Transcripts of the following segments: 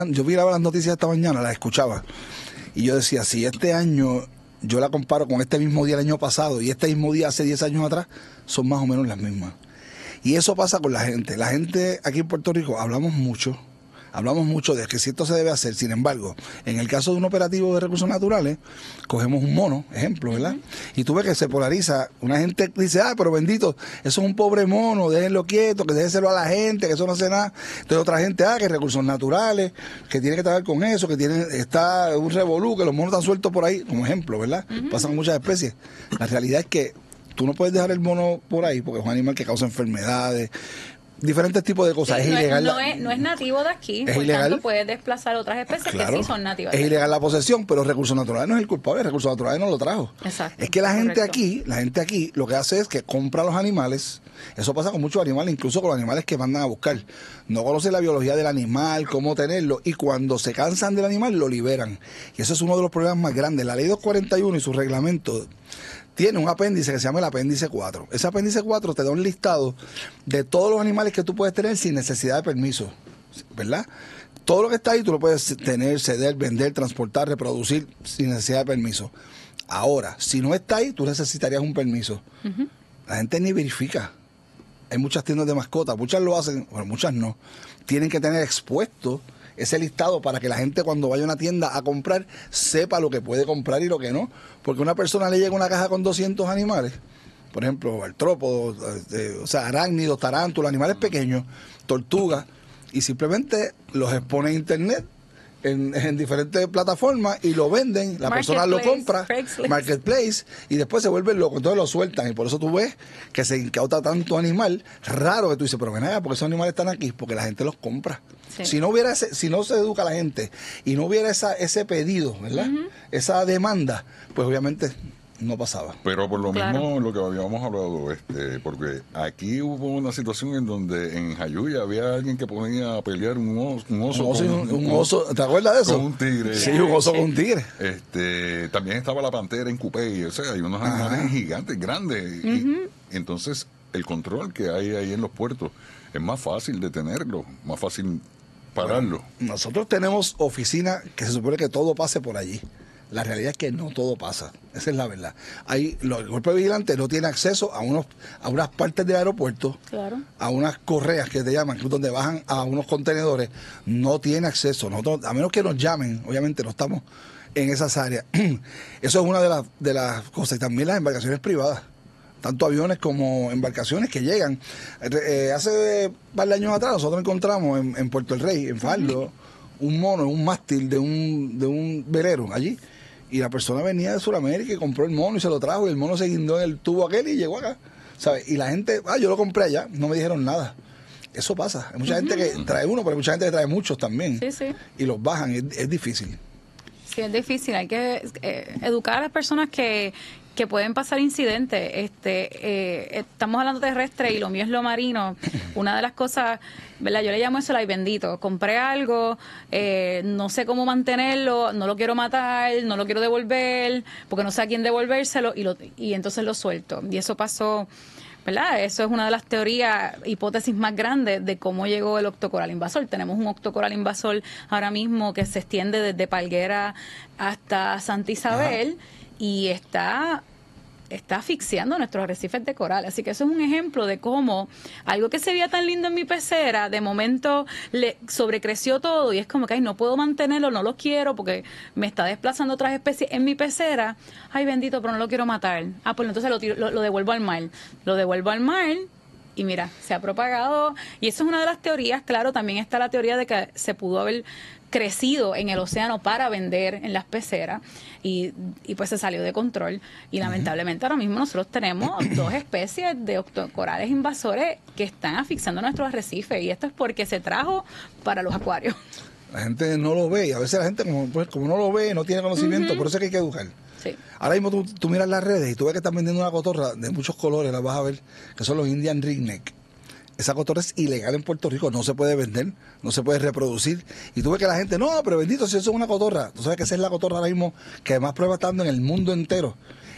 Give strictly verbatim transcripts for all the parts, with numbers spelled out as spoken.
Yo miraba las noticias esta mañana, las escuchaba, y yo decía, si este año yo la comparo con este mismo día del año pasado y este mismo día hace diez años atrás, son más o menos las mismas. Y eso pasa con la gente. La gente aquí en Puerto Rico hablamos mucho, hablamos mucho de que si esto se debe hacer. Sin embargo, en el caso de un operativo de recursos naturales, cogemos un mono, ejemplo, ¿verdad? Uh-huh. Y tú ves que se polariza. Una gente dice, ah, pero bendito, eso es un pobre mono, déjenlo quieto, que déjenselo a la gente, que eso no hace nada. Entonces otra gente, ah, que recursos naturales, que tiene que trabajar con eso, que tiene, está un revolú, que los monos están sueltos por ahí, como ejemplo, ¿verdad? Uh-huh. Pasan muchas especies. La realidad es que tú no puedes dejar el mono por ahí, porque es un animal que causa enfermedades, diferentes tipos de cosas. Sí, es no ilegal. Es, no, es, no es nativo de aquí, es por ilegal. tanto puede desplazar otras especies claro, que sí son nativas. Es ilegal la posesión, pero recursos naturales no es el culpable, recursos naturales no lo trajo. Exacto. Es que la gente correcto. aquí, la gente aquí lo que hace es que compra los animales. Eso pasa con muchos animales, incluso con los animales que mandan a buscar. No conocen la biología del animal, cómo tenerlo, y cuando se cansan del animal lo liberan. Y eso es uno de los problemas más grandes. La ley doscientos cuarenta y uno y su reglamento tiene un apéndice que se llama el apéndice cuatro. Ese apéndice cuatro te da un listado de todos los animales que tú puedes tener sin necesidad de permiso, ¿verdad? Todo lo que está ahí tú lo puedes tener, ceder, vender, transportar, reproducir sin necesidad de permiso. Ahora, si no está ahí, tú necesitarías un permiso. Uh-huh. La gente ni verifica. Hay muchas tiendas de mascotas, muchas lo hacen, bueno, muchas no. Tienen que tener expuesto ese listado para que la gente cuando vaya a una tienda a comprar sepa lo que puede comprar y lo que no. Porque una persona le llega una caja con doscientos animales, por ejemplo, artrópodos, eh, o sea, arácnidos, tarántulas, animales pequeños, tortugas, y simplemente los expone en internet, en, en diferentes plataformas, y lo venden, la persona lo compra, Marketplace, y después se vuelven locos, entonces lo sueltan, y por eso tú ves que se incauta tanto animal raro que tú dices, pero ven acá, porque esos animales están aquí, porque la gente los compra. Sí. Si no hubiera ese, si no se educa a la gente y no hubiera esa, ese pedido, ¿verdad? Uh-huh. Esa demanda, pues obviamente no pasaba. Pero por lo claro. mismo lo que habíamos hablado, este, porque aquí hubo una situación en donde en Jayuya había alguien que ponía a pelear un oso, un oso, un oso, con, un, un oso, ¿te acuerdas de eso? Con un tigre. Sí, un oso con un tigre. Este, también estaba la pantera en Cupey, o sea, hay unos animales Ajá. gigantes, grandes. Uh-huh. Y, entonces, el control que hay ahí en los puertos es más fácil de tenerlo, más fácil pararlo. Bueno, nosotros tenemos oficina que se supone que todo pase por allí. La realidad es que no todo pasa. Esa es la verdad. Hay, lo, el cuerpo vigilante no tiene acceso a unos a unas partes del aeropuerto, claro. a unas correas que te llaman, donde bajan a unos contenedores. No tiene acceso. Nosotros, a menos que nos llamen, obviamente no estamos en esas áreas. Eso es una de las, de las cosas. Y también las embarcaciones privadas. Tanto aviones como embarcaciones que llegan. Eh, hace un par de años atrás nosotros encontramos en, en Puerto El Rey, en Farlo, uh-huh. un mono, un mástil de un, de un velero allí. Y la persona venía de Sudamérica y compró el mono y se lo trajo. Y el mono se guindó en el tubo aquel y llegó acá. ¿Sabes? Y la gente, ah, yo lo compré allá, no me dijeron nada. Eso pasa. Hay mucha uh-huh. gente que trae uno, pero hay mucha gente que trae muchos también. Sí, sí. Y los bajan, es, es difícil. Sí, es difícil. Hay que eh, educar a las personas que... que pueden pasar incidentes. Este, eh, estamos hablando terrestre y lo mío es lo marino. Una de las cosas, ¿verdad? Yo le llamo eso el ay bendito. Compré algo, eh, no sé cómo mantenerlo, no lo quiero matar, no lo quiero devolver, porque no sé a quién devolvérselo, y, lo, y entonces lo suelto. Y eso pasó, ¿verdad? Eso es una de las teorías, hipótesis más grandes de cómo llegó el octocoral invasor. Tenemos un octocoral invasor ahora mismo que se extiende desde Palguera hasta Santa Isabel. Ajá. Y está, está asfixiando nuestros arrecifes de coral. Así que eso es un ejemplo de cómo algo que se veía tan lindo en mi pecera, de momento le sobrecreció todo y es como que ay, no puedo mantenerlo, no lo quiero porque me está desplazando otras especies en mi pecera. Ay, bendito, pero no lo quiero matar. Ah, pues entonces lo, tiro, lo, lo devuelvo al mar. Lo devuelvo al mar y mira, se ha propagado. Y eso es una de las teorías. Claro, también está la teoría de que se pudo haber crecido en el océano para vender en las peceras y, y pues se salió de control y lamentablemente ahora mismo nosotros tenemos dos especies de octocorales invasores que están asfixiando nuestros arrecifes y esto es porque se trajo para los acuarios. La gente no lo ve y a veces la gente como, pues, como no lo ve, no tiene conocimiento, uh-huh. por eso es que hay que educar. Sí. Ahora mismo tú, tú miras las redes y tú ves que están vendiendo una cotorra de muchos colores, la vas a ver, que son los Indian Ringneck. Esa cotorra es ilegal en Puerto Rico, no se puede vender, no se puede reproducir. Y tú ves que la gente, no, pero bendito, si eso es una cotorra. Tú sabes que esa es la cotorra ahora mismo que más pruebas está dando en el mundo entero.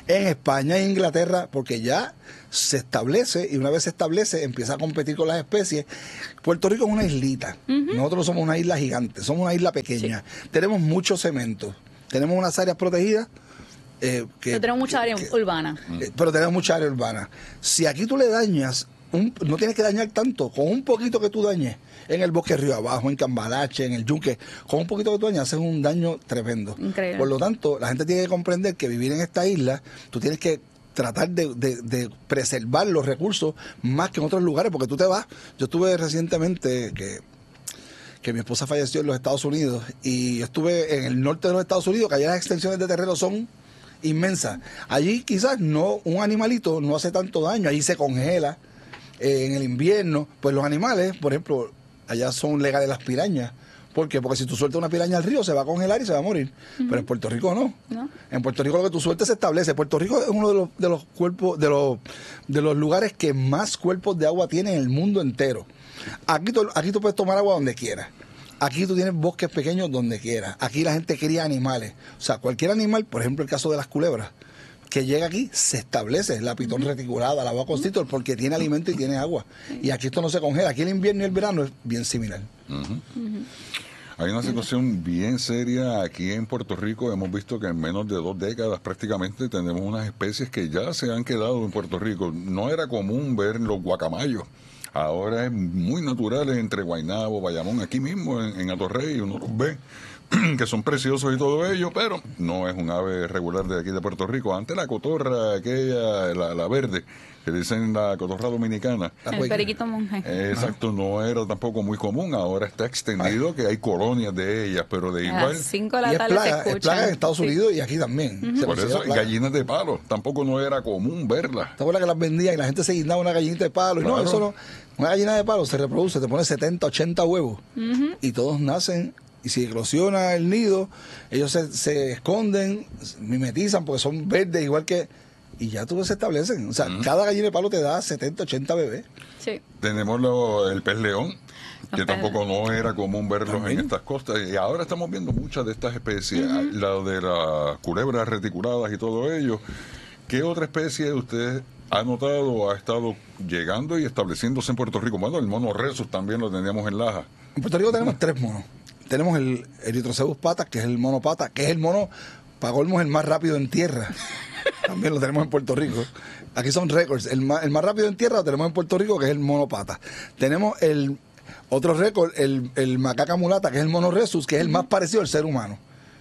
en España e Inglaterra, porque ya se establece, y una vez se establece, empieza a competir con las especies. Puerto Rico es una islita. Uh-huh. Nosotros somos una isla gigante, somos una isla pequeña. Sí. Tenemos mucho cemento, tenemos unas áreas protegidas. Eh, que, pero tenemos mucha área urbana. Eh, pero tenemos mucha área urbana. Si aquí tú le dañas, un, no tienes que dañar tanto, con un poquito que tú dañes, en el bosque Río Abajo, en Cambalache, en el Yunque, con un poquito que tú dañas, haces un daño tremendo. Increíble. Por lo tanto, la gente tiene que comprender que vivir en esta isla, tú tienes que tratar de, de, de preservar los recursos más que en otros lugares, porque tú te vas. Yo estuve recientemente, que, que mi esposa falleció en los Estados Unidos, y yo estuve en el norte de los Estados Unidos, que allá las extensiones de terreno son inmensas. Allí quizás no, un animalito no hace tanto daño, allí se congela eh, en el invierno. Pues los animales, por ejemplo, allá son legales las pirañas. ¿Por qué? Porque si tú sueltas una piraña al río se va a congelar y se va a morir. Uh-huh. Pero en Puerto Rico no. no. En Puerto Rico lo que tú sueltes se establece. Puerto Rico es uno de los, de los cuerpos, de los, de los lugares que más cuerpos de agua tiene en el mundo entero. Aquí tú, aquí tú puedes tomar agua donde quieras. Aquí tú tienes bosques pequeños donde quieras. Aquí la gente cría animales. O sea, cualquier animal, por ejemplo el caso de las culebras, que llega aquí, se establece. La pitón uh-huh. reticulada, la boa constrictor, porque tiene alimento y tiene agua. Y aquí esto no se congela. Aquí el invierno y el verano es bien similar. Uh-huh. Uh-huh. Hay una situación bien seria aquí en Puerto Rico. Hemos visto que en menos de dos décadas prácticamente tenemos unas especies que ya se han quedado en Puerto Rico. No era común ver los guacamayos. Ahora es muy natural entre Guaynabo, Bayamón, aquí mismo en, en Atorrey, uno los ve, que son preciosos y todo ello, pero no es un ave regular de aquí de Puerto Rico. Antes la cotorra, aquella, la, la verde, que dicen la cotorra dominicana. El periquito monje. Eh, exacto, no era tampoco muy común. Ahora está extendido Ay. que hay colonias de ellas, pero de igual. A las cinco de la y tarde es plaga, se es plaga en Estados sí. Unidos y aquí también. Uh-huh. Por eso, gallinas de palo, tampoco no era común verlas. ¿Te acuerdas que las vendían y la gente se guindaba una gallinita de palo? Y claro. no, eso no. Una gallina de palo se reproduce, te pone setenta, ochenta huevos uh-huh. y todos nacen. Y si eclosiona el nido, ellos se, se esconden, mimetizan porque son verdes igual que... Y ya tú se establecen. O sea, uh-huh. cada gallina de palo te da setenta, ochenta bebés. Sí. Tenemos lo, el pez león, que Los tampoco no era común verlos ¿También? en estas costas. Y ahora estamos viendo muchas de estas especies. Uh-huh. La de las culebras reticuladas y todo ello. ¿Qué otra especie usted ha notado o ha estado llegando y estableciéndose en Puerto Rico? Bueno, el mono rhesus también lo teníamos en Laja. En Puerto Rico tenemos tres monos. Tenemos el Erythroceus patas, que es el mono pata, que es el mono, para colmo, el más rápido en tierra. También lo tenemos en Puerto Rico. Aquí son récords. El más, el más rápido en tierra lo tenemos en Puerto Rico, que es el mono pata. Tenemos el otro récord, el, el macaca mulata, que es el mono rhesus, que es el más parecido al ser humano.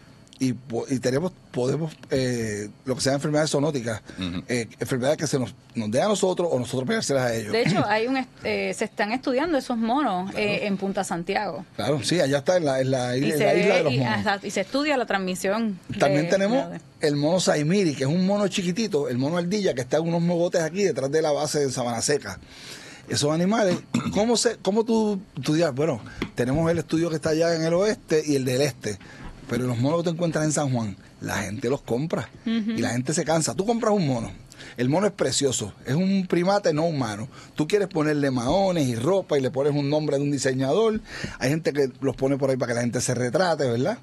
Y, y tenemos, podemos, eh, lo que sean enfermedades zoonóticas, uh-huh. eh, enfermedades que se nos, nos den a nosotros o nosotros pegárselas a ellos. De hecho, hay un eh, se están estudiando esos monos claro. eh, en Punta Santiago. Claro, sí, allá está en la, en la, en la ve, isla de los y, monos. Hasta, y se estudia la transmisión. También de, tenemos de... el mono saimiri, que es un mono chiquitito, el mono ardilla, que está en unos mogotes aquí detrás de la base de Sabana Seca. Esos animales, ¿cómo, se, cómo tú, tú dirás? Bueno, tenemos el estudio que está allá en el oeste y el del este. Pero los monos que te encuentras en San Juan, la gente los compra uh-huh. y la gente se cansa. Tú compras un mono, el mono es precioso, es un primate no humano. Tú quieres ponerle maones y ropa y le pones un nombre de un diseñador. Hay gente que los pone por ahí para que la gente se retrate, ¿verdad?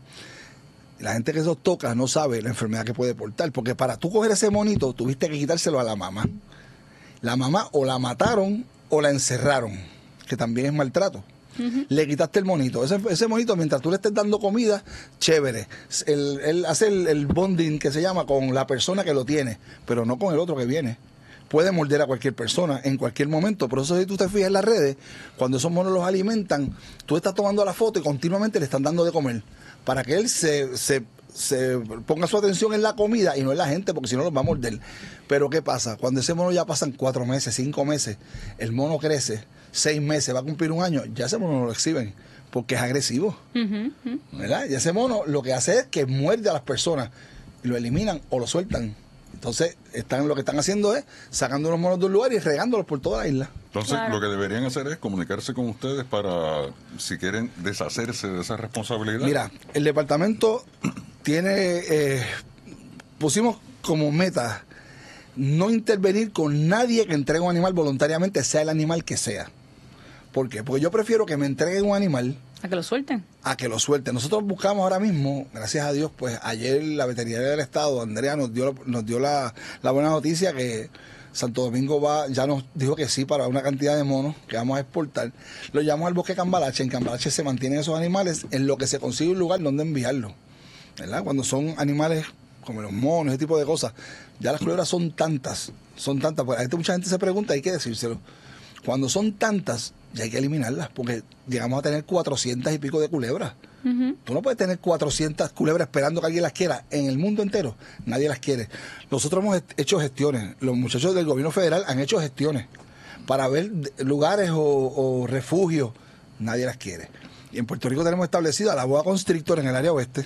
La gente que esos toca no sabe la enfermedad que puede portar, porque para tú coger ese monito tuviste que quitárselo a la mamá. La mamá o la mataron o la encerraron, que también es maltrato. Uh-huh. Le quitaste el monito. Ese, ese monito, mientras tú le estés dando comida, chévere. Él, él hace el, el bonding que se llama con la persona que lo tiene, pero no con el otro que viene. Puede morder a cualquier persona en cualquier momento. Por eso si tú te fijas en las redes, cuando esos monos los alimentan, tú estás tomando la foto y continuamente le están dando de comer. Para que él se, se, se ponga su atención en la comida y no en la gente, porque si no los va a morder. Pero ¿qué pasa? Cuando ese mono ya pasan cuatro meses, cinco meses, el mono crece, seis meses, va a cumplir un año, ya ese mono no lo exhiben, porque es agresivo. Uh-huh, uh-huh. ¿Verdad? Y ese mono lo que hace es que muerde a las personas, y lo eliminan o lo sueltan. Entonces, están, lo que están haciendo es sacando los monos de un lugar y regándolos por toda la isla. Entonces, claro. lo que deberían hacer es comunicarse con ustedes para, si quieren, deshacerse de esa responsabilidad. Mira, el departamento tiene, eh, pusimos como meta no intervenir con nadie que entregue un animal voluntariamente, sea el animal que sea. ¿Por qué? Porque yo prefiero que me entreguen un animal A que lo suelten. A que lo suelten. Nosotros buscamos ahora mismo, gracias a Dios, pues ayer la veterinaria del Estado, Andrea, nos dio, nos dio la, la buena noticia que Santo Domingo va, ya nos dijo que sí para una cantidad de monos que vamos a exportar. Lo llevamos al bosque Cambalache. En Cambalache se mantienen esos animales en lo que se consigue un lugar donde enviarlos, ¿verdad? Cuando son animales como los monos, ese tipo de cosas, ya las culebras son tantas, son tantas. Pues ahí mucha gente se pregunta, hay que decírselo. Cuando son tantas, ya hay que eliminarlas, porque llegamos a tener cuatrocientas y pico de culebras. Uh-huh. Tú no puedes tener cuatrocientas culebras esperando que alguien las quiera. En el mundo entero, nadie las quiere. Nosotros hemos hecho gestiones, los muchachos del gobierno federal han hecho gestiones para ver lugares o, o refugios. Nadie las quiere. Y en Puerto Rico tenemos establecida la boa constrictor en el área oeste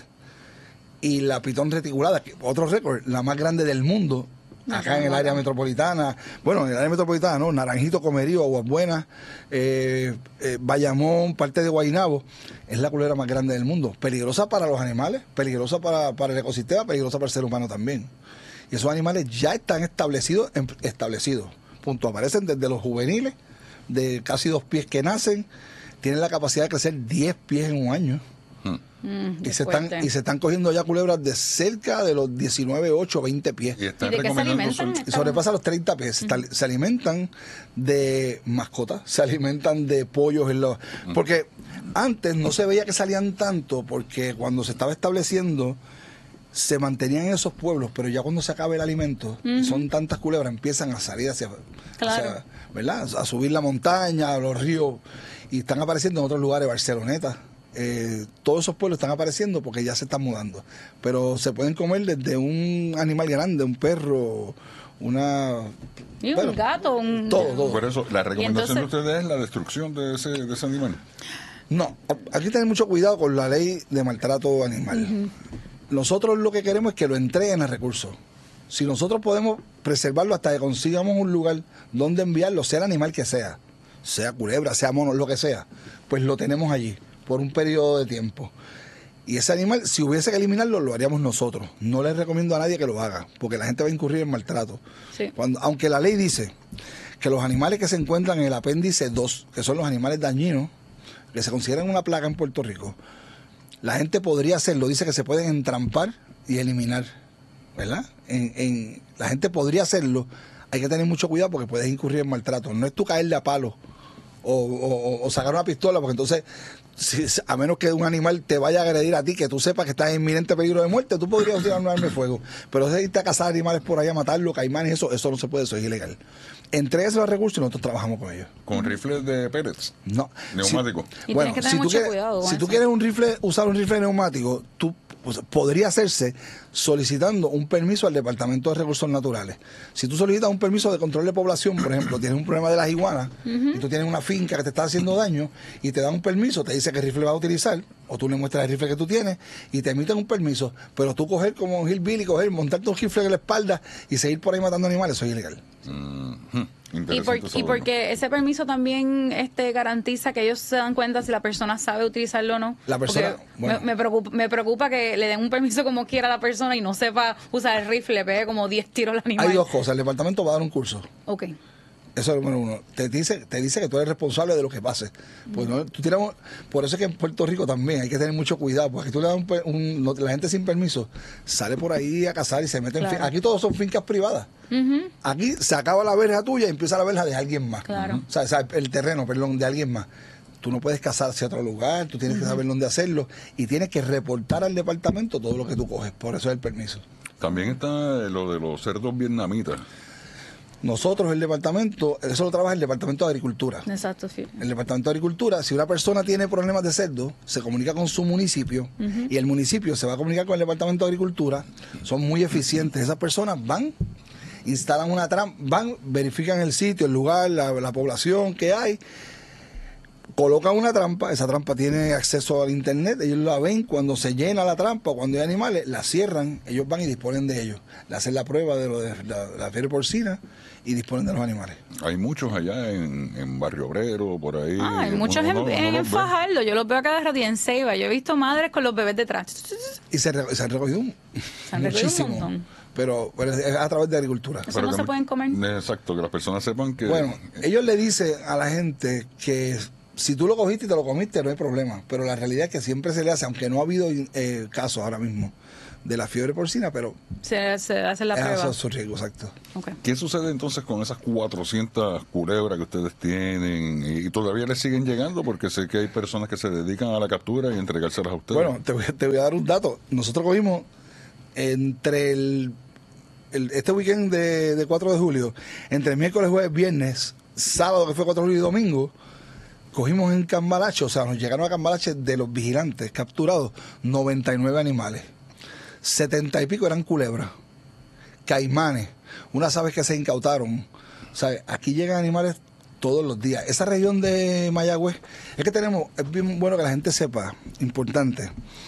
y la pitón reticulada, que otro récord, la más grande del mundo, acá en el área metropolitana. Bueno, en el área metropolitana, ¿no? Naranjito, Comerío, Aguas Buenas, eh, eh, Bayamón, parte de Guaynabo. Es la culebra más grande del mundo. Peligrosa para los animales, peligrosa para, para el ecosistema, peligrosa para el ser humano también. Y esos animales ya están establecidos, en, establecidos. Punto. Aparecen desde los juveniles, de casi dos pies que nacen, tienen la capacidad de crecer diez pies en un año. Mm, y, se están, y se están cogiendo ya culebras de cerca de los diecinueve, ocho, veinte pies. ¿Y, están ¿Y de qué se alimentan? Y sobrepasa los treinta pies. Mm. Se alimentan de mascotas, se alimentan de pollos. En los, mm. Porque antes no se veía que salían tanto, porque cuando se estaba estableciendo se mantenían en esos pueblos, pero ya cuando se acaba el alimento, mm. y son tantas culebras, empiezan a salir hacia, claro. hacia, ¿verdad? A subir la montaña, a los ríos, y están apareciendo en otros lugares, Barceloneta. Eh, todos esos pueblos están apareciendo porque ya se están mudando, pero se pueden comer desde un animal grande, un perro, una y bueno, un gato, un todo, todo. Por eso la recomendación entonces, de ustedes es la destrucción de ese, de ese animal. No, aquí tener mucho cuidado con la ley de maltrato animal. Uh-huh. Nosotros lo que queremos es que lo entreguen a recursos. Si nosotros podemos preservarlo hasta que consigamos un lugar donde enviarlo, sea el animal que sea, sea culebra, sea mono, lo que sea, pues lo tenemos allí por un periodo de tiempo. Y ese animal, si hubiese que eliminarlo, lo haríamos nosotros. No les recomiendo a nadie que lo haga, porque la gente va a incurrir en maltrato. Sí. Cuando, aunque la ley dice que los animales que se encuentran en el apéndice dos, que son los animales dañinos, que se consideran una plaga en Puerto Rico, la gente podría hacerlo. Dice que se pueden entrampar y eliminar, ¿verdad? En, en, la gente podría hacerlo. Hay que tener mucho cuidado porque puedes incurrir en maltrato. No es tú caerle a palo o, o, o sacar una pistola, porque entonces, si, a menos que un animal te vaya a agredir a ti, que tú sepas que estás en inminente peligro de muerte, tú podrías tirar un arma de fuego. Pero es irte a cazar animales por ahí, a matarlos, caimanes, eso, eso no se puede, eso es ilegal. Entregues los recursos y nosotros trabajamos con ellos. ¿Con rifles de pellets? No. ¿Neumáticos? Si, bueno, que tener si mucho tú quieres, cuidado con si tú eso. quieres un rifle, usar un rifle neumático, tú pues, podría hacerse solicitando un permiso al Departamento de Recursos Naturales. Si tú solicitas un permiso de control de población, por ejemplo, tienes un problema de las iguanas, uh-huh. y tú tienes una finca que te está haciendo daño y te dan un permiso, te dice qué rifle vas a utilizar, o tú le muestras el rifle que tú tienes y te emiten un permiso, pero tú coger como un hillbilly, coger, montarte un rifle en la espalda y seguir por ahí matando animales, eso es ilegal. Uh-huh. Y, por, y porque ese permiso también este garantiza que ellos se dan cuenta si la persona sabe utilizarlo o no. La persona, bueno. me, me, preocupa, me preocupa que le den un permiso como quiera a la persona y no sepa usar el rifle, le pegue como diez tiros al animal. Hay dos cosas, el departamento va a dar un curso. Ok. Eso es el número uno. Te dice, te dice que tú eres responsable de lo que pase. Pues no, tú tienes, por eso es que en Puerto Rico también hay que tener mucho cuidado, porque tú le das un, un, la gente sin permiso sale por ahí a cazar y se mete claro. en fin, aquí todos son fincas privadas. Uh-huh. Aquí se acaba la verja tuya y empieza la verja de alguien más. Claro. O sea, o sea, el terreno, perdón, de alguien más. Tú no puedes cazar hacia otro lugar, tú tienes uh-huh. que saber dónde hacerlo y tienes que reportar al departamento todo lo que tú coges. Por eso es el permiso. También está lo de los cerdos vietnamitas. Nosotros, el departamento, eso lo trabaja el Departamento de Agricultura. Exacto, sí. El Departamento de Agricultura, si una persona tiene problemas de cerdo, se comunica con su municipio uh-huh. y el municipio se va a comunicar con el Departamento de Agricultura. Son muy eficientes. Esas personas van, instalan una trampa, van, verifican el sitio, el lugar, la, la población que hay, colocan una trampa, esa trampa tiene acceso al internet, ellos la ven, cuando se llena la trampa, cuando hay animales, la cierran, ellos van y disponen de ellos. Le hacen la prueba de lo de la, la fiebre porcina y disponen de los animales. Hay muchos allá en, en Barrio Obrero, por ahí. Ah, hay muchos en, no, en, no en Fajardo, yo los veo cada rato y en Ceiba, yo he visto madres con los bebés detrás. Y se, re, se han recogido un, se han recogido muchísimo. Un montón. Pero, pero es a través de agricultura. Eso pero no que, se pueden comer. Exacto, que las personas sepan que... Bueno, ellos le dicen a la gente que si tú lo cogiste y te lo comiste, no hay problema. Pero la realidad es que siempre se le hace, aunque no ha habido eh, casos ahora mismo de la fiebre porcina, pero se, se hace la prueba. Eso es su riesgo, exacto. Okay. ¿Qué sucede entonces con esas cuatrocientas culebras que ustedes tienen y, y todavía les siguen llegando? Porque sé que hay personas que se dedican a la captura y entregárselas a ustedes. Bueno, te voy, te voy a dar un dato. Nosotros cogimos entre el, el este weekend de, de cuatro de julio, entre miércoles, jueves, viernes, sábado, que fue cuatro de julio y domingo, cogimos en Cambalache, o sea, nos llegaron a Cambalache de los vigilantes capturados noventa y nueve animales. setenta y pico eran culebras, caimanes, unas aves que se incautaron. O sea, aquí llegan animales todos los días. Esa región de Mayagüez, es que tenemos, es bien bueno que la gente sepa, importante,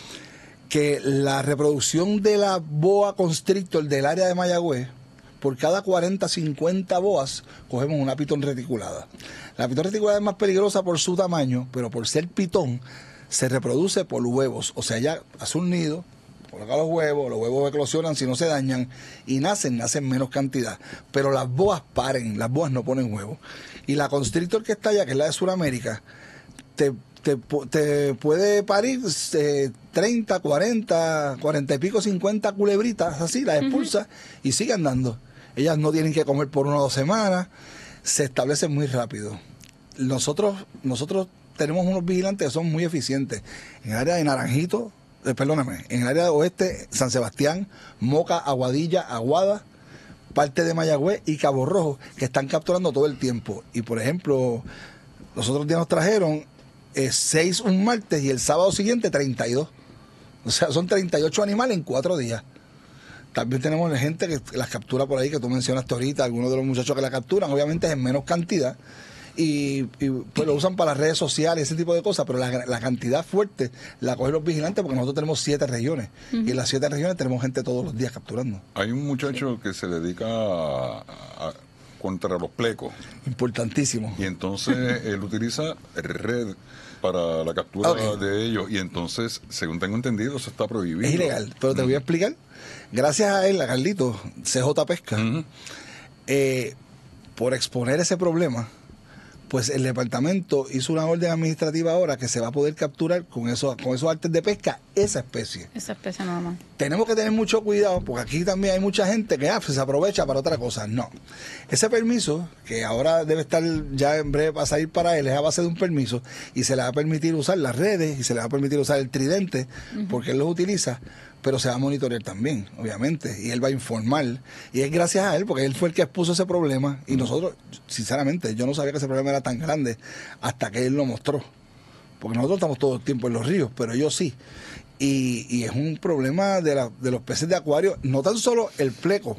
que la reproducción de la boa constrictor del área de Mayagüez, por cada cuarenta, cincuenta boas, cogemos una pitón reticulada. La pitón reticulada es más peligrosa por su tamaño, pero por ser pitón, se reproduce por huevos. O sea, ella hace un nido, coloca los huevos, los huevos eclosionan si no se dañan, y nacen, nacen menos cantidad. Pero las boas paren, las boas no ponen huevos. Y la constrictor que está allá, que es la de Sudamérica, te, te, te puede parir eh, treinta, cuarenta, cuarenta y pico, cincuenta culebritas, así, las expulsa uh-huh. y sigue andando. Ellas no tienen que comer por una o dos semanas, se establecen muy rápido. Nosotros, nosotros tenemos unos vigilantes que son muy eficientes. En el área de Naranjito, eh, perdóname, en el área de oeste, San Sebastián, Moca, Aguadilla, Aguada, parte de Mayagüez y Cabo Rojo, que están capturando todo el tiempo. Y por ejemplo, los otros días nos trajeron eh, seis un martes y el sábado siguiente treinta y dos. O sea, son treinta y ocho animales en cuatro días. También tenemos gente que las captura por ahí, que tú mencionaste ahorita, algunos de los muchachos que la capturan, obviamente es en menos cantidad, y, y pues lo usan para las redes sociales, ese tipo de cosas, pero la, la cantidad fuerte la cogen los vigilantes porque nosotros tenemos siete regiones, uh-huh. y en las siete regiones tenemos gente todos los días capturando. Hay un muchacho que se dedica a, a, contra los plecos. Importantísimo. Y entonces él utiliza red para la captura okay. de ellos, y entonces, según tengo entendido, eso está prohibido. Es ilegal, pero te uh-huh. voy a explicar. Gracias a él, a Carlito, C J Pesca, uh-huh. eh, por exponer ese problema, pues el departamento hizo una orden administrativa ahora que se va a poder capturar con esos, con esos artes de pesca esa especie. Esa especie nada más. Tenemos que tener mucho cuidado porque aquí también hay mucha gente que ah, pues se aprovecha para otra cosa. No. Ese permiso, que ahora debe estar ya en breve para salir para él, es a base de un permiso y se le va a permitir usar las redes y se le va a permitir usar el tridente uh-huh. porque él los utiliza, pero se va a monitorear también, obviamente, y él va a informar, y es gracias a él, porque él fue el que expuso ese problema, y nosotros, sinceramente, yo no sabía que ese problema era tan grande hasta que él lo mostró, porque nosotros estamos todo el tiempo en los ríos, pero ellos sí, y, y es un problema de, la, de los peces de acuario, no tan solo el pleco,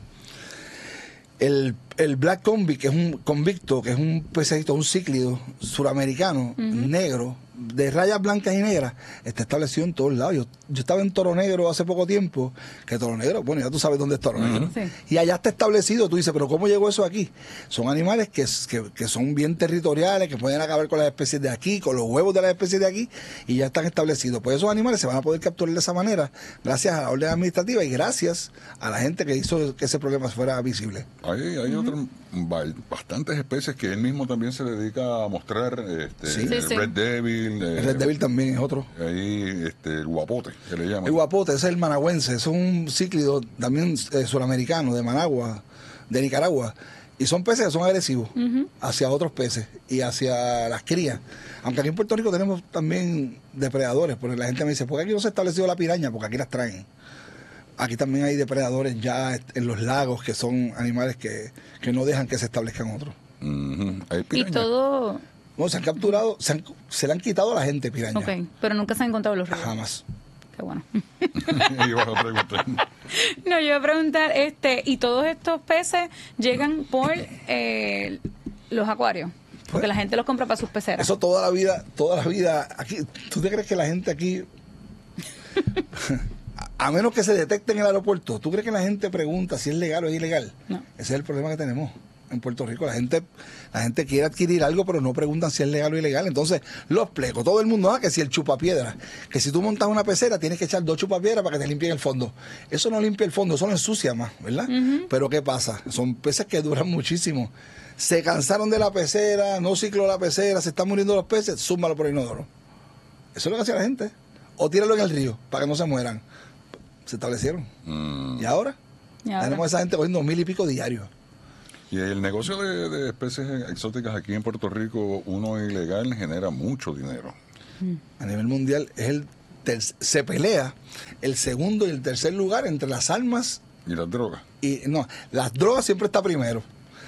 el, el black convict, que es un convicto, que es un pececito, un cíclido suramericano, uh-huh. negro, de rayas blancas y negras, está establecido en todos lados. Yo, yo estaba en Toro Negro hace poco tiempo, que Toro Negro, bueno, ya tú sabes dónde es Toro Negro. Sí. Y allá está establecido, tú dices, pero ¿cómo llegó eso aquí? Son animales que, que, que son bien territoriales, que pueden acabar con las especies de aquí, con los huevos de las especies de aquí, y ya están establecidos. Pues esos animales se van a poder capturar de esa manera, gracias a la orden administrativa y gracias a la gente que hizo que ese problema fuera visible. Hay, hay uh-huh. otras, bastantes especies que él mismo también se dedica a mostrar, este, sí. Sí, sí. Red Devil. El Red Devil también es otro. Ahí, este, el guapote, que le llaman. El guapote, ese es el managüense, es un cíclido también eh, suramericano, de Managua, de Nicaragua. Y son peces que son agresivos uh-huh. hacia otros peces y hacia las crías. Aunque aquí en Puerto Rico tenemos también depredadores, porque la gente me dice, ¿por qué aquí no se ha establecido la piraña? Porque aquí las traen. Aquí también hay depredadores ya en los lagos, que son animales que, que no dejan que se establezcan otros. Uh-huh. ¿Hay piraña? Y todo... No, se han capturado, se, han, se le han quitado a la gente piraña. Ok, pero nunca se han encontrado los ríos. Jamás. Qué bueno. Ibas a preguntar. No, yo iba a preguntar, este, ¿y todos estos peces llegan por eh, los acuarios? Porque pues, la gente los compra para sus peceras. Eso toda la vida, toda la vida. Aquí, ¿tú te crees que la gente aquí, a menos que se detecte en el aeropuerto, ¿tú crees que la gente pregunta si es legal o es ilegal? No. Ese es el problema que tenemos. en Puerto Rico. La gente la gente quiere adquirir algo, pero no preguntan si es legal o ilegal. Entonces, los plecos, todo el mundo, ah, que si el chupapiedra, que si tú montas una pecera, tienes que echar dos chupapiedras para que te limpien el fondo. Eso no limpia el fondo, eso lo ensucia más, ¿verdad? Uh-huh. Pero ¿qué pasa? Son peces que duran muchísimo. Se cansaron de la pecera, no cicló la pecera, se están muriendo los peces, súmalo por el inodoro. Eso es lo que hacía la gente. O tíralo en el río, para que no se mueran. Se establecieron. Mm. ¿Y ahora? ¿Y ahora? Tenemos a esa gente cogiendo mil y pico diarios. Y el negocio de, de especies exóticas aquí en Puerto Rico, uno ilegal, genera mucho dinero. Mm. A nivel mundial es el ter- se pelea el segundo y el tercer lugar entre las armas y las drogas. Y no, las drogas siempre está primero.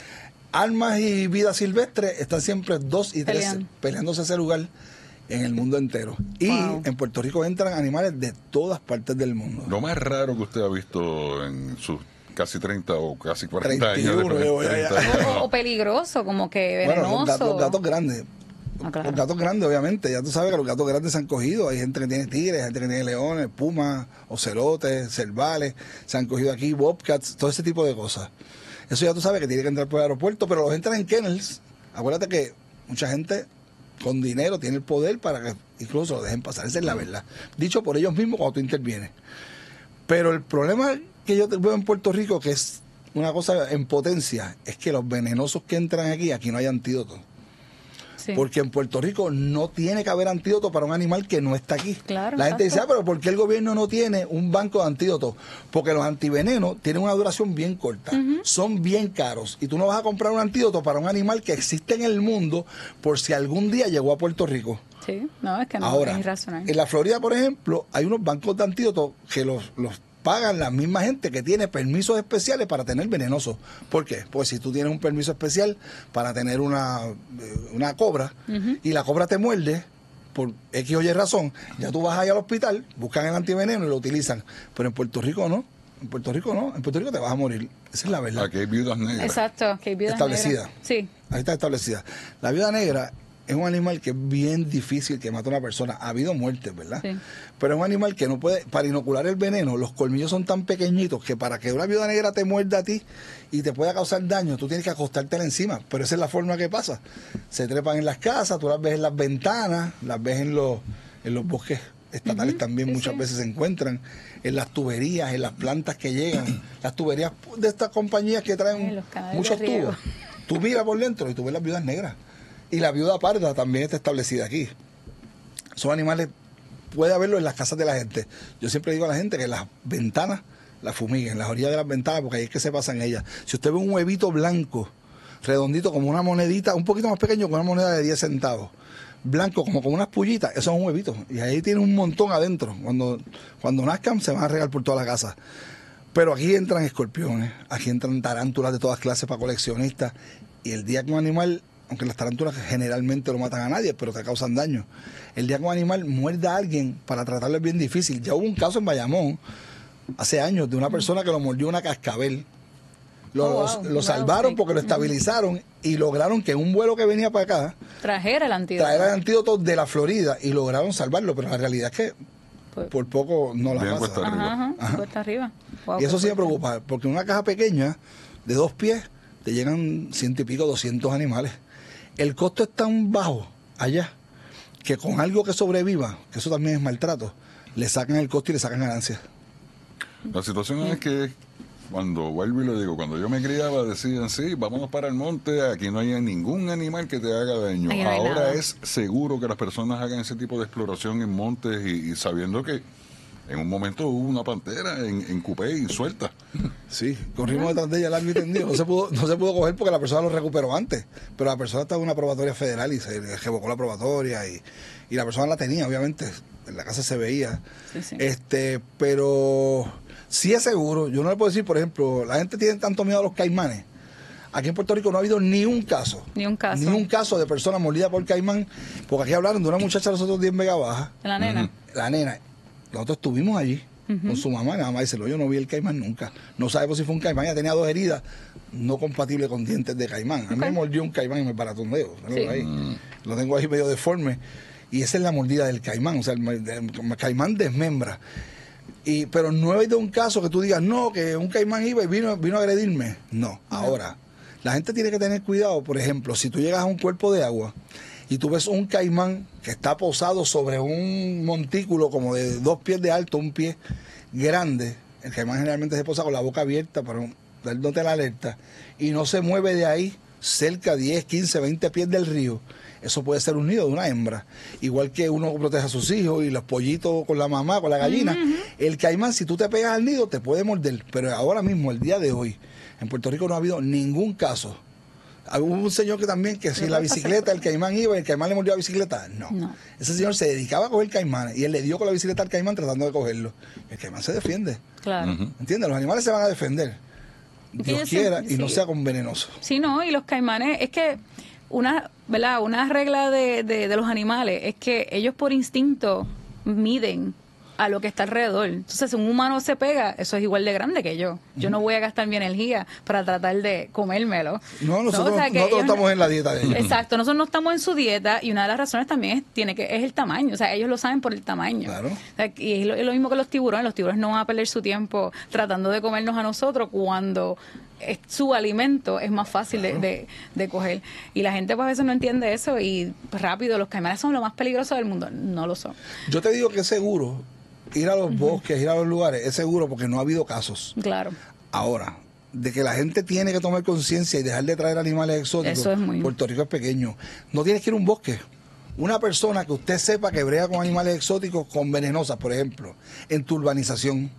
Armas y vida silvestre están siempre dos y tres Pelean. peleándose ese lugar en el mundo entero. Y wow. en Puerto Rico entran animales de todas partes del mundo. Lo más raro que usted ha visto en sus casi treinta o casi cuarenta treinta y uno, años. De treinta años. O, o peligroso, como que venenoso. Bueno, los gatos, los gatos grandes. Ah, claro. Los gatos grandes, obviamente. Ya tú sabes que los gatos grandes se han cogido. Hay gente que tiene tigres, gente que tiene leones, pumas, ocelotes, cervales. Se han cogido aquí bobcats, todo ese tipo de cosas. Eso ya tú sabes que tiene que entrar por el aeropuerto, pero los entran en kennels. Acuérdate que mucha gente con dinero tiene el poder para que incluso lo dejen pasar. Esa es la verdad. Dicho por ellos mismos cuando tú intervienes. Pero el problema que yo veo en Puerto Rico, que es una cosa en potencia, es que los venenosos que entran aquí, aquí no hay antídoto. Sí. Porque en Puerto Rico no tiene que haber antídoto para un animal que no está aquí. Claro, la gente exacto. dice, ah, pero ¿por qué el gobierno no tiene un banco de antídotos? Porque los antivenenos tienen una duración bien corta, uh-huh. son bien caros, y tú no vas a comprar un antídoto para un animal que existe en el mundo por si algún día llegó a Puerto Rico. Sí, no, es que no Ahora, es irracional. En la Florida, por ejemplo, hay unos bancos de antídotos que los, los pagan la misma gente que tiene permisos especiales para tener venenosos. ¿Por qué? Pues si tú tienes un permiso especial para tener una, una cobra uh-huh. y la cobra te muerde por X o Y razón, ya tú vas allá al hospital, buscan el antiveneno y lo utilizan. Pero en Puerto Rico no. En Puerto Rico no. En Puerto Rico te vas a morir. Esa es la verdad. Aquí hay viudas negras. Exacto, que hay viudas establecida. negras. Sí. Ahí está establecida. La viuda negra es un animal que es bien difícil que mate a una persona. Ha habido muertes, ¿verdad? Sí. Pero es un animal que no puede, para inocular el veneno, los colmillos son tan pequeñitos que para que una viuda negra te muerda a ti y te pueda causar daño, tú tienes que acostártela encima. Pero esa es la forma que pasa. Se trepan en las casas, tú las ves en las ventanas, las ves en los, en los bosques estatales uh-huh. también sí, muchas sí. veces se encuentran, en las tuberías, en las plantas que llegan, las tuberías de estas compañías que traen muchos tubos. Tú miras por dentro y tú ves las viudas negras. Y la viuda parda también está establecida aquí. Son animales, puede haberlo en las casas de la gente. Yo siempre digo a la gente que las ventanas las fumiguen, las orillas de las ventanas, porque ahí es que se pasan ellas. Si usted ve un huevito blanco, redondito, como una monedita, un poquito más pequeño que una moneda de diez centavos, blanco, como con unas pullitas, eso es un huevito. Y ahí tiene un montón adentro. Cuando, cuando nazcan, se van a regar por toda la casa. Pero aquí entran escorpiones, aquí entran tarántulas de todas clases para coleccionistas. Y el día que un animal, aunque las tarántulas generalmente no matan a nadie, pero te causan daño, el día que un animal muerda a alguien, para tratarlo es bien difícil. Ya hubo un caso en Bayamón, hace años, de una persona que lo mordió una cascabel. Lo, oh, wow. lo, lo salvaron porque lo estabilizaron y lograron que en un vuelo que venía para acá trajera el antídoto. Trajera el antídoto de la Florida y lograron salvarlo, pero la realidad es que pues, por poco no la pasa. Cuesta arriba. Ajá, ajá, cuesta arriba. Wow, y eso sí me preocupa, porque en una caja pequeña de dos pies te llegan ciento y pico, doscientos animales. El costo es tan bajo allá que con algo que sobreviva, que eso también es maltrato, le sacan el costo y le sacan ganancias. La situación es que cuando vuelvo y lo digo, cuando yo me criaba decían, sí, vámonos para el monte, aquí no hay ningún animal que te haga daño. No Ahora nada. Es seguro que las personas hagan ese tipo de exploración en montes y, y sabiendo que en un momento hubo una pantera en, en Cupey suelta. Sí, corrimos detrás de ella largo y tendido. No se pudo, no se pudo coger porque la persona lo recuperó antes. Pero la persona estaba en una probatoria federal y se revocó la probatoria y, y la persona la tenía, obviamente. En la casa se veía. Sí, sí. Este, pero sí es seguro. Yo no le puedo decir, por ejemplo, la gente tiene tanto miedo a los caimanes. Aquí en Puerto Rico no ha habido ni un caso. Ni un caso. Ni un caso de persona mordida por caimán. Porque aquí hablaron de una muchacha los otros días en Vega Baja. La nena. Uh-huh. La nena. Nosotros estuvimos allí uh-huh. con su mamá, nada más dice, yo no vi el caimán nunca. No sabemos si fue un caimán, ella tenía dos heridas no compatibles con dientes de caimán. A mí okay. me mordió un caimán y me parató un dedo. Sí. Ahí. Mm. Lo tengo ahí medio deforme. Y esa es la mordida del caimán, o sea, el, el, el caimán desmembra. Y, pero no he habido un caso que tú digas, no, que un caimán iba y vino, vino a agredirme. No, no. Ahora, La gente tiene que tener cuidado, por ejemplo, si tú llegas a un cuerpo de agua y tú ves un caimán que está posado sobre un montículo como de dos pies de alto, un pie grande, el caimán generalmente se posa con la boca abierta para dándote la alerta, y no se mueve de ahí cerca diez, quince, veinte pies del río, eso puede ser un nido de una hembra. Igual que uno protege a sus hijos y los pollitos con la mamá, con la gallina, uh-huh. El caimán, si tú te pegas al nido, te puede morder. Pero ahora mismo, el día de hoy, en Puerto Rico no ha habido ningún caso. Hubo un señor que también, que si la bicicleta, el caimán iba y el caimán le mordió la bicicleta, no. no. Ese señor se dedicaba a coger caimanes y él le dio con la bicicleta al caimán tratando de cogerlo. El caimán se defiende. Claro. Uh-huh. ¿Entiendes? Los animales se van a defender. Dios quiera, y sí. no sea con venenoso. Sí, no, y los caimanes, es que una, ¿verdad? Una regla de, de, de los animales es que ellos por instinto miden a lo que está alrededor. Entonces, si un humano se pega, eso es igual de grande que yo. Yo no voy a gastar mi energía para tratar de comérmelo. No, nosotros, ¿no? O sea, que nosotros ellos, estamos en la dieta de ellos. Exacto, nosotros no estamos en su dieta, y una de las razones también es, tiene que, es el tamaño. O sea, ellos lo saben por el tamaño. Claro. O sea, y es lo, es lo mismo que los tiburones. Los tiburones no van a perder su tiempo tratando de comernos a nosotros cuando es, su alimento es más fácil claro. de, de, de coger. Y la gente pues a veces no entiende eso, y rápido, los caimanes son lo más peligroso del mundo. No lo son. Yo te digo que es seguro ir a los uh-huh. bosques, ir a los lugares, es seguro porque no ha habido casos. Claro. Ahora, de que la gente tiene que tomar conciencia y dejar de traer animales exóticos, eso es muy... Puerto Rico es pequeño. No tienes que ir a un bosque. Una persona que usted sepa que brega con animales exóticos, con venenosas, por ejemplo, en tu urbanización,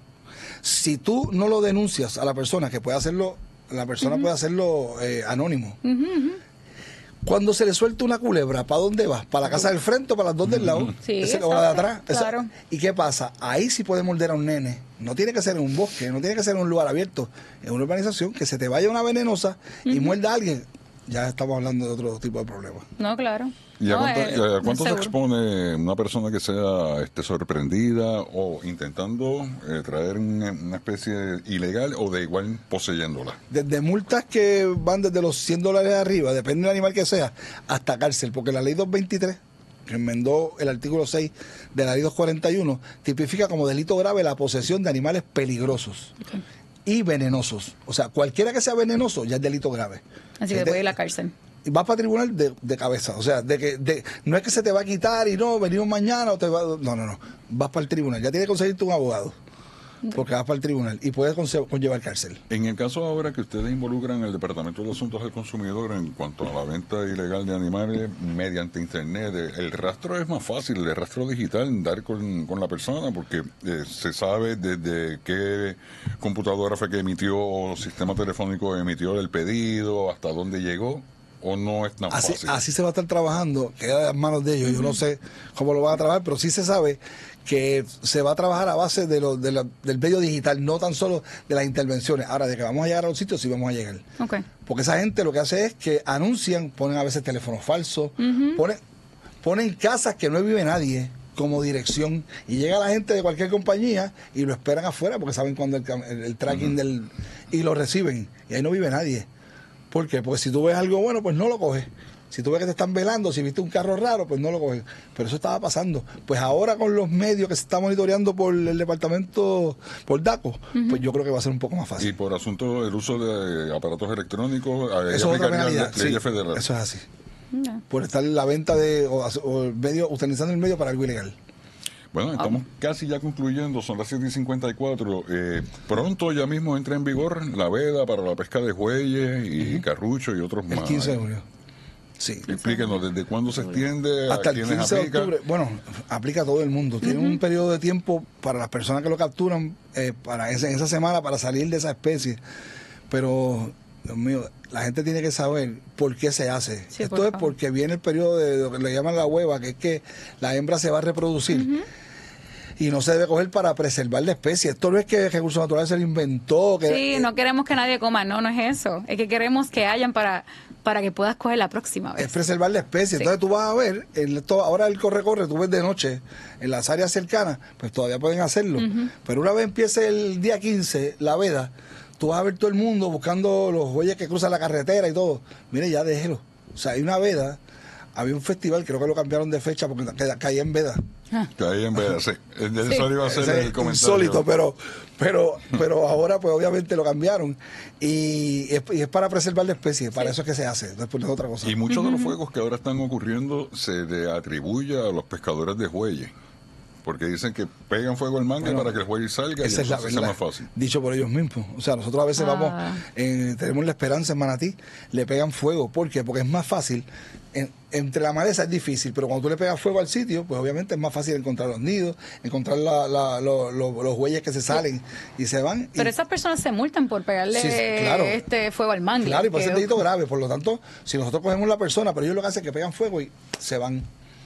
si tú no lo denuncias a la persona, que puede hacerlo, la persona uh-huh. puede hacerlo eh, anónimo. Uh-huh, uh-huh. Cuando se le suelta una culebra, ¿para dónde vas? ¿Para la casa del frente o para las dos del lado? Sí, ¿Ese, o la de atrás? Claro. Esa, ¿y qué pasa? Ahí sí puede morder a un nene. No tiene que ser en un bosque, no tiene que ser en un lugar abierto. En una urbanización, que se te vaya una venenosa uh-huh. y muerda a alguien, ya estamos hablando de otro tipo de problemas. No, claro. ¿Y a no, cuánto, eh, a cuánto se expone una persona que sea este, sorprendida o intentando eh, traer una, una especie ilegal o de igual poseyéndola? Desde multas que van desde los cien dólares arriba, depende del animal que sea, hasta cárcel, porque la ley doscientos veintitrés, que enmendó el artículo seis de la ley doscientos cuarenta y uno, tipifica como delito grave la posesión de animales peligrosos. Okay. Y venenosos. O sea, cualquiera que sea venenoso ya es delito grave. Así que puede ir a la cárcel. Y vas para tribunal de, de cabeza. O sea, de que de, no es que se te va a quitar y no, venimos mañana o te va. No, no, no. Vas para el tribunal. Ya tienes que conseguirte un abogado. Porque vas para el tribunal y puedes conllevar cárcel. En el caso ahora que ustedes involucran el Departamento de Asuntos del Consumidor en cuanto a la venta ilegal de animales mediante Internet, el rastro es más fácil, el rastro digital, dar con, con la persona, porque eh, se sabe desde qué computadora fue que emitió o sistema telefónico emitió el pedido, hasta dónde llegó. ¿O no es tan así, fácil? Así se va a estar trabajando, queda en manos de ellos. Uh-huh. Yo no sé cómo lo van a trabajar, pero sí se sabe que se va a trabajar a base de lo, de la, del medio digital, no tan solo de las intervenciones. Ahora, de que vamos a llegar a los sitios, sí vamos a llegar. Okay. Porque esa gente lo que hace es que anuncian, ponen a veces teléfonos falsos, uh-huh. ponen, ponen casas que no vive nadie como dirección, y llega la gente de cualquier compañía y lo esperan afuera porque saben cuándo el, el, el tracking uh-huh. del... y lo reciben, y ahí no vive nadie. ¿Por qué? Porque si tú ves algo bueno, pues no lo coges. Si tú ves que te están velando, si viste un carro raro, pues no lo coges. Pero eso estaba pasando. Pues ahora con los medios que se está monitoreando por el departamento, por DACO, uh-huh. pues yo creo que va a ser un poco más fácil. Y por asunto del uso de aparatos electrónicos, eso es otra penalidad. Ley Sí, federal. eso es así. No. Por estar en la venta de, o, o el medio, utilizando el medio para algo ilegal. Bueno, estamos ah. casi ya concluyendo, son las siete y cincuenta y cuatro. Eh, pronto ya mismo entra en vigor la veda para la pesca de jueyes y uh-huh. carrucho y otros el más. El quince de junio. Sí. Explíquenos, ¿desde cuándo se extiende? Hasta el quince de octubre. Bueno, aplica a todo el mundo. Tiene uh-huh. un periodo de tiempo para las personas que lo capturan eh, para esa, en esa semana para salir de esa especie. Pero, Dios mío, la gente tiene que saber por qué se hace. Sí, Esto por es porque viene el periodo de lo que le llaman la hueva, que es que la hembra se va a reproducir. Uh-huh. Y no se debe coger para preservar la especie. Esto no es que Recursos Naturales se lo inventó. Que, sí, eh, no queremos que nadie coma, no, no es eso. Es que queremos que hayan para, para que puedas coger la próxima vez. Es preservar la especie. Sí. Entonces tú vas a ver, el, todo, ahora el corre-corre, tú ves de noche en las áreas cercanas, pues todavía pueden hacerlo. Uh-huh. Pero una vez empiece el día quince, la veda, tú vas a ver todo el mundo buscando los bueyes que cruzan la carretera y todo. Mire, ya déjelo. O sea, hay una veda. Había un festival, creo que lo cambiaron de fecha porque caía en veda. Que ahí en vez de sí. Eso Sí. iba a ser Ese el es comentario. insólito, pero, pero, pero ahora pues obviamente lo cambiaron y es, y es para preservar la especie, para eso es que se hace, después es otra cosa. Y muchos de los fuegos que ahora están ocurriendo se le atribuye a los pescadores de jueyes. Porque dicen que pegan fuego al mangue Bueno, para que el juez salga y esa es la entonces sea verdad, más fácil. dicho por ellos mismos. O sea, nosotros a veces Ah. vamos, eh, tenemos la esperanza en Manatí, le pegan fuego. ¿Por qué? Porque es más fácil. En- entre la maleza es difícil, pero cuando tú le pegas fuego al sitio, pues obviamente es más fácil encontrar los nidos, encontrar la, la- lo- lo- los bueyes que se salen y se van. y- Pero esas personas se multan por pegarle Sí, claro. este fuego al mangue. Claro, y por que- ser delito grave. Por lo tanto, si nosotros cogemos la persona, pero ellos lo que hacen es que pegan fuego y se van.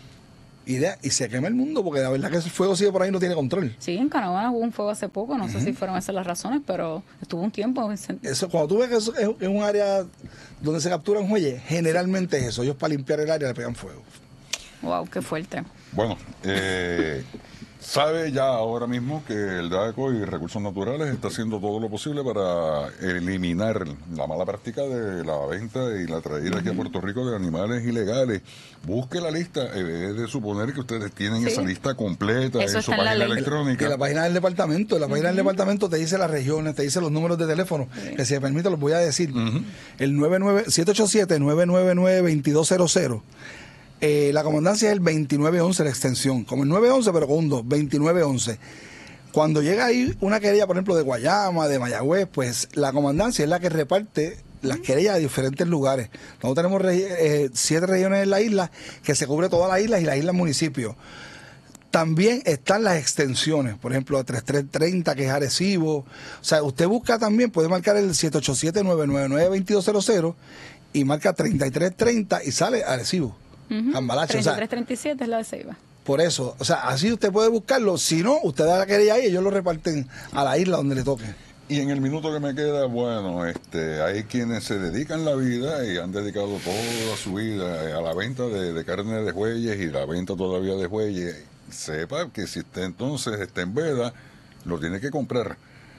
Y, de- y se quema el mundo, porque la verdad que ese fuego sigue por ahí y no tiene control. Sí, en Canadá hubo un fuego hace poco, no sé si fueron esas las razones, pero estuvo un tiempo. Eso, cuando tú ves que eso es, es un área donde se capturan jueyes, generalmente es eso. Ellos para limpiar el área le pegan fuego. Wow, qué fuerte. Bueno, eh, sabe ya ahora mismo que el DAECO y Recursos Naturales está haciendo todo lo posible para eliminar la mala práctica de la venta y la traída aquí a Puerto Rico de animales ilegales. Busque la lista, eh, es de suponer que ustedes tienen Sí. esa lista completa Eso en su está en la página ley. electrónica. En la página del departamento, en la página del departamento te dice las regiones, te dice los números de teléfono, que si me permite los voy a decir. El nueve nueve siete ocho siete, nueve nueve nueve, dos dos cero cero. Eh, la comandancia es el veintinueve once, la extensión, como el nueve once pero con un dos, veintinueve once. Cuando llega ahí una querella, por ejemplo, de Guayama, de Mayagüez, pues la comandancia es la que reparte las querellas de diferentes lugares. Nosotros tenemos regi- eh, siete regiones en la isla, que se cubre todas las islas y las islas municipios. También están las extensiones, por ejemplo, a treinta y tres treinta, que es Arecibo. O sea, usted busca también, puede marcar el siete ocho siete, nueve nueve nueve, dos dos cero cero y marca treinta y tres treinta y sale Arecibo. Cambalache, o sea, treinta y tres treinta y siete es la de Ceiba. por eso, o sea, así usted puede buscarlo. Si no, usted da la querella ahí y ellos lo reparten a la isla donde le toque. Y en el minuto que me queda, bueno, este, hay quienes se dedican la vida y han dedicado toda su vida eh, a la venta de, de carne de jueyes y la venta todavía de jueyes. Sepa que si usted entonces está en veda, lo tiene que comprar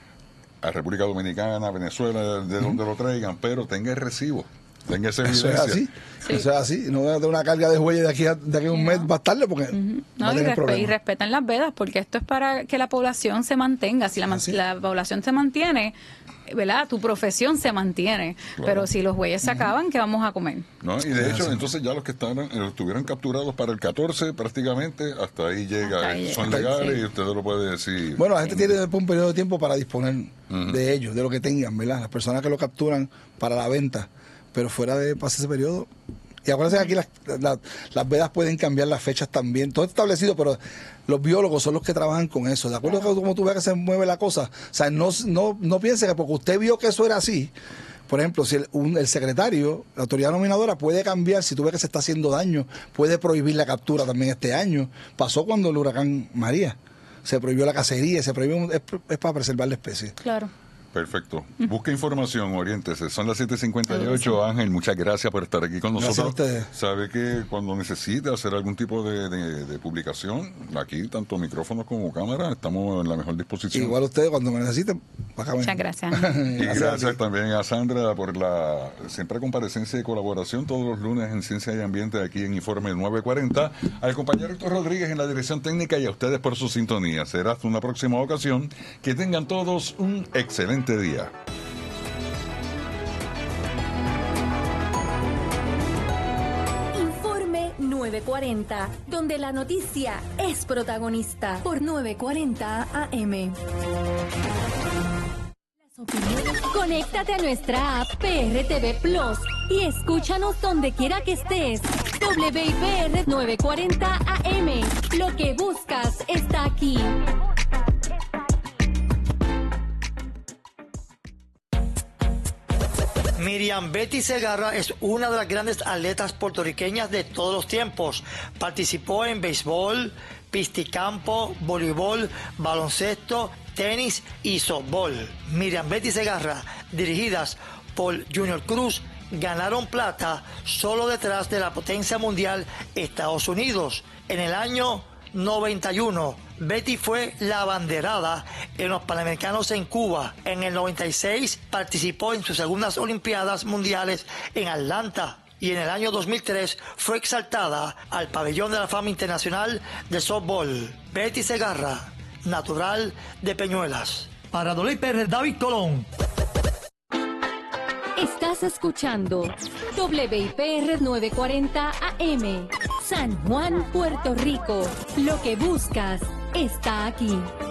a República Dominicana, Venezuela, de donde lo traigan, pero tenga el recibo, tenga esa Eso evidencia. es así. Sí. Eso es así. No voy a tener una carga de jueyes de aquí a, de aquí a un Sí, mes ¿no? más tarde porque No, va a y, tener respe- y problemas. respetan las vedas, porque esto es para que la población se mantenga. Si la, man- Así. la población se mantiene, ¿verdad? Tu profesión se mantiene. Claro. Pero si los bueyes se acaban, ¿qué vamos a comer? ¿No? Y de hecho, entonces ya los que están, eh, estuvieron capturados para el catorce, prácticamente, hasta ahí llega. Hasta ahí eh, Son llega. legales Sí. y usted lo puede decir. Bueno, la gente tiene después un periodo de tiempo para disponer de ellos, de lo que tengan, ¿verdad? Las personas que lo capturan para la venta, pero fuera de pasar ese periodo. Y acuérdense que aquí las, las, las vedas pueden cambiar las fechas también, todo está establecido, pero los biólogos son los que trabajan con eso. De acuerdo a cómo tú ves que se mueve la cosa, o sea, no, no, no piense que porque usted vio que eso era así. Por ejemplo, si el, un- el secretario, la autoridad nominadora puede cambiar, si tú ves que se está haciendo daño, puede prohibir la captura también este año. Pasó cuando el huracán María. Se prohibió la cacería, se prohibió, es, es para preservar la especie. Claro. Perfecto. Busque información, oriéntese. Son las siete cincuenta y ocho, Ángel. Muchas gracias por estar aquí con Gracias nosotros. a ustedes. Sabe que cuando necesite hacer algún tipo de, de- de publicación, aquí, tanto micrófonos como cámara, estamos en la mejor disposición. Igual ustedes cuando me necesiten, para acá. Muchas gracias. Y Gracias a gracias ti. también a Sandra por la siempre comparecencia y colaboración todos los lunes en Ciencia y Ambiente aquí en Informe nueve cuarenta. Al compañero Héctor Rodríguez en la dirección técnica y a ustedes por su sintonía. Será hasta una próxima ocasión. Que tengan todos un excelente día. Informe nueve cuarenta, donde la noticia es protagonista por nueve cuarenta A M. Las opiniones. Conéctate a nuestra app P R T V Plus y escúchanos donde quiera que estés. W I P R nueve cuarenta A M. Lo que buscas está aquí. Miriam Betty Segarra es una de las grandes atletas puertorriqueñas de todos los tiempos. Participó en béisbol, piscicampo, voleibol, baloncesto, tenis y softball. Miriam Betty Segarra, dirigidas por Junior Cruz, ganaron plata solo detrás de la potencia mundial Estados Unidos. En el año noventa y uno, Betty fue la abanderada en los Panamericanos en Cuba. En el noventa y seis participó en sus segundas Olimpiadas Mundiales en Atlanta. y en el año dos mil tres fue exaltada al Pabellón de la Fama Internacional de Softball. Betty Segarra, natural de Peñuelas. Para W I P R, David Colón. Estás escuchando W I P R novecientos cuarenta A M, San Juan, Puerto Rico. Lo que buscas está aquí.